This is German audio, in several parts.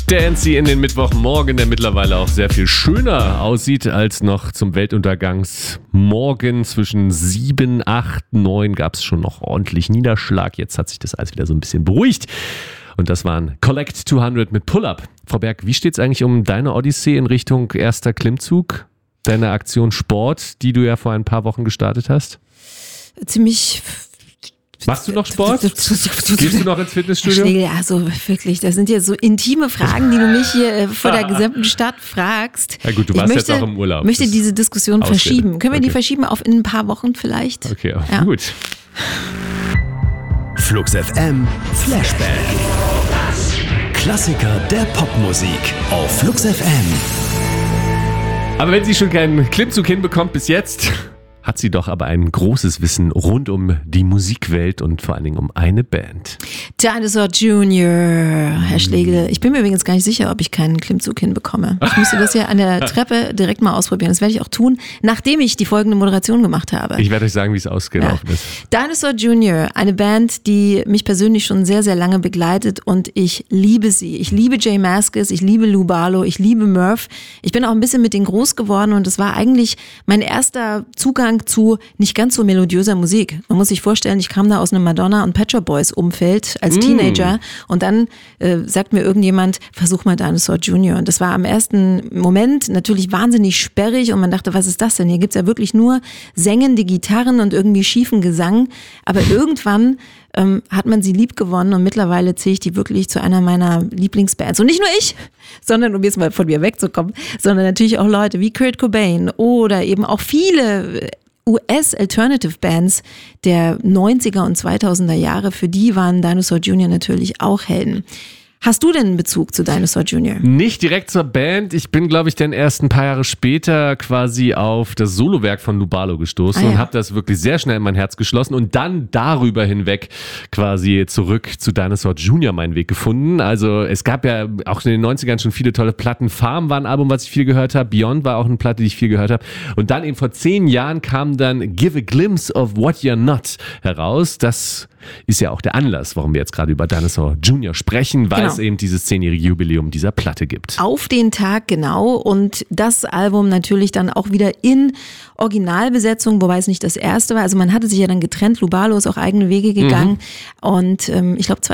Dancy in den Mittwochmorgen, der mittlerweile auch sehr viel schöner aussieht als noch zum Weltuntergangsmorgen. Zwischen 7, 8, 9 gab es schon noch ordentlich Niederschlag. Jetzt hat sich das alles wieder so ein bisschen beruhigt. Und das waren Collect 200 mit Pull-Up. Frau Berg, wie steht es eigentlich um deine Odyssee in Richtung erster Klimmzug? Deine Aktion Sport, die du ja vor ein paar Wochen gestartet hast? Ziemlich... Machst du noch Sport? Gehst du noch ins Fitnessstudio? Schlegel, also wirklich, das sind ja so intime Fragen, die du mich hier vor der gesamten Stadt fragst. Na gut, du warst jetzt auch im Urlaub. Ich möchte diese Diskussion verschieben. Können wir die verschieben auf in ein paar Wochen vielleicht? Okay, ja. Gut. Flux FM Flashback. Klassiker der Popmusik auf Flux FM. Aber wenn sie schon keinen Klimmzug hinbekommt bis jetzt, hat sie doch aber ein großes Wissen rund um die Musikwelt und vor allen Dingen um eine Band. Dinosaur Jr., Herr Schlegel. Ich bin mir übrigens gar nicht sicher, ob ich keinen Klimmzug hinbekomme. Ich müsste das ja an der Treppe direkt mal ausprobieren. Das werde ich auch tun, nachdem ich die folgende Moderation gemacht habe. Ich werde euch sagen, wie es ausgelaufen ist. Dinosaur Jr., eine Band, die mich persönlich schon sehr, sehr lange begleitet und ich liebe sie. Ich liebe J Mascis, ich liebe Lou Barlow, ich liebe Murph. Ich bin auch ein bisschen mit denen groß geworden und das war eigentlich mein erster Zugang zu nicht ganz so melodiöser Musik. Man muss sich vorstellen, ich kam da aus einem Madonna- und Pet Shop Boys Umfeld als Teenager und dann sagt mir irgendjemand, versuch mal Dinosaur Jr. Und das war am ersten Moment natürlich wahnsinnig sperrig und man dachte, was ist das denn? Hier gibt's ja wirklich nur sengende Gitarren und irgendwie schiefen Gesang. Aber irgendwann hat man sie lieb gewonnen und mittlerweile zähle ich die wirklich zu einer meiner Lieblingsbands. Und nicht nur ich, sondern, um jetzt mal von mir wegzukommen, sondern natürlich auch Leute wie Kurt Cobain oder eben auch viele US-Alternative-Bands der 90er und 2000er Jahre, für die waren Dinosaur Jr. natürlich auch Helden. Hast du denn einen Bezug zu Dinosaur Jr.? Nicht direkt zur Band. Ich bin, glaube ich, dann erst ein paar Jahre später quasi auf das Solowerk von Lou Barlow gestoßen und habe das wirklich sehr schnell in mein Herz geschlossen und dann darüber hinweg quasi zurück zu Dinosaur Jr. meinen Weg gefunden. Also es gab ja auch in den 90ern schon viele tolle Platten. Farm war ein Album, was ich viel gehört habe. Beyond war auch eine Platte, die ich viel gehört habe. Und dann eben vor 10 Jahren kam dann Give a Glimpse of What You're Not heraus. Das ist ja auch der Anlass, warum wir jetzt gerade über Dinosaur Jr. sprechen, weil es eben dieses 10-jährige Jubiläum dieser Platte gibt. Auf den Tag, genau. Und das Album natürlich dann auch wieder in Originalbesetzung, wobei es nicht das erste war. Also man hatte sich ja dann getrennt. Lou Barlow ist auch eigene Wege gegangen. Und ich glaube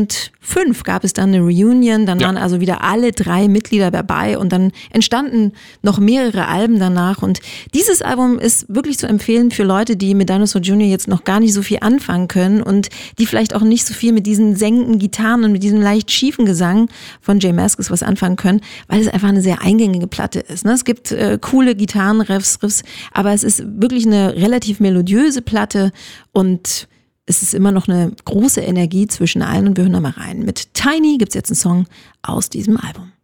2005 gab es dann eine Reunion. Dann waren also wieder alle 3 Mitglieder dabei und dann entstanden noch mehrere Alben danach. Und dieses Album ist wirklich zu empfehlen für Leute, die mit Dinosaur Jr. jetzt noch gar nicht so viel anfangen können und die vielleicht auch nicht so viel mit diesen sengenden Gitarren und mit diesem leicht schiefen Gesang von J Mascis was anfangen können, weil es einfach eine sehr eingängige Platte ist. Ne? Es gibt coole Gitarrenriffs, aber es ist wirklich eine relativ melodiöse Platte und es ist immer noch eine große Energie zwischen allen und wir hören da mal rein. Mit Tiny gibt's jetzt einen Song aus diesem Album.